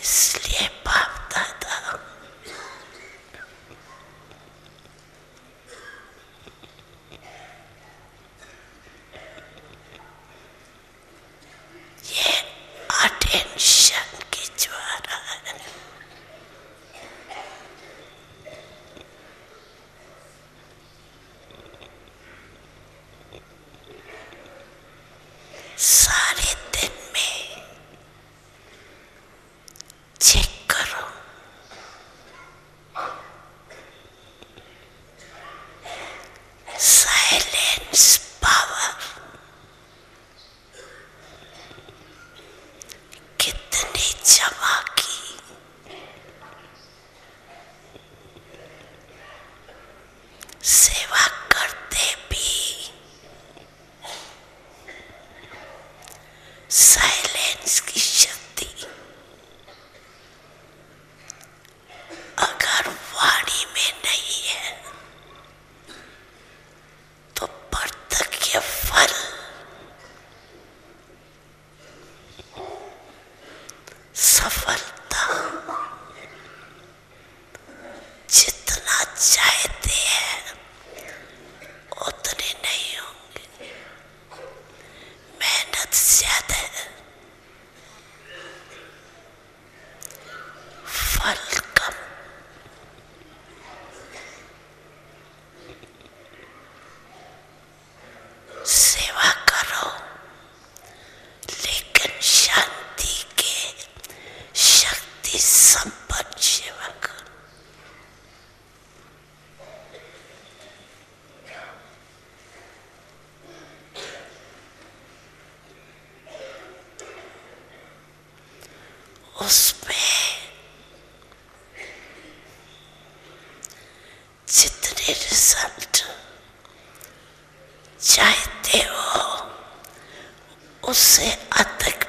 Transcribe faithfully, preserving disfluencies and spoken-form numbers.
इसलिए बाप दादा ये अटेंशन की ज्वाला है। सारे दिन में चेक करो, साइलेंस पावर कितनी जमा की। सेवा करते भी साइलेंस की शक्ति अगर वाणी में नहीं है तो प्रत्यक्ष फल सफलता जितना चाहते हैं उतने नहीं होंगे। मेहनत ज्यादा है, फल कम। सेवा करो लेकिन शांति के शक्ति संपन्न सेवा करो। उसमें जितने रिजल्ट चाहते हो उससे अधिक